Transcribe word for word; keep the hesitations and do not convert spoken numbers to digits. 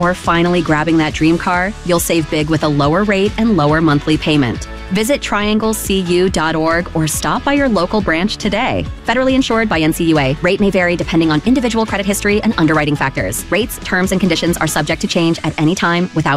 or finally grabbing that dream car, you'll save big with a lower rate and lower monthly payment. Visit triangle c u dot org or stop by your local branch today. Federally insured by N C U A. Rate may vary depending on individual credit history and underwriting factors. Rates, terms, and conditions are subject to change at any time without